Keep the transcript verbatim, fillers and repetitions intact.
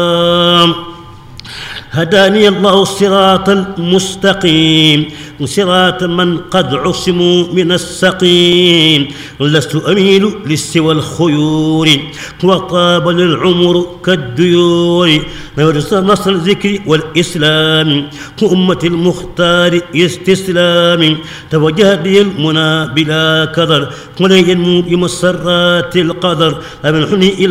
هداني الله الصراط المستقيم صراط من قد عصموا من السقيم لست أميل للسوى الخيور وطاب للعمر كالديور نصر الذكر والإسلام كأمة المختار استسلام توجه لي المنى بلا كدر ولن ينمو بمسرات القدر أمنحني